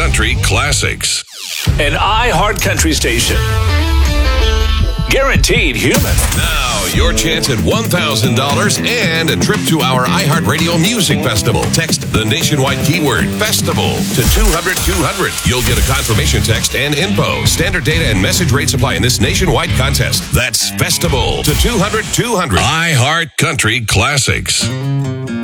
Country Classics. An iHeart Country station. Guaranteed human. Now, your chance at $1,000 and a trip to our iHeartRadio Music Festival. Text the nationwide keyword FESTIVAL to 200-200. You'll get a confirmation text and info. Standard data and message rates apply in this nationwide contest. That's FESTIVAL to 200-200. iHeart Country Classics.